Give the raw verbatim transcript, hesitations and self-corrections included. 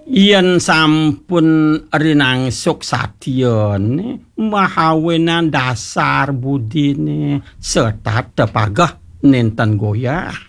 Yen sampun rinangsuk sadyane mahawenan dasar budine setat pagah nenten goyah.